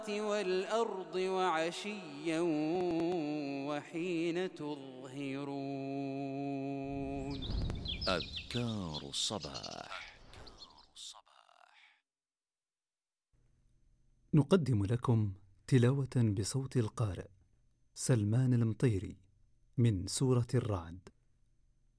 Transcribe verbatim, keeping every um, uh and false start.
والأرض وعشيا وحين تظهرون. أذكار الصباح. نقدم لكم تلاوة بصوت القارئ سلمان المطيري من سورة الرعد.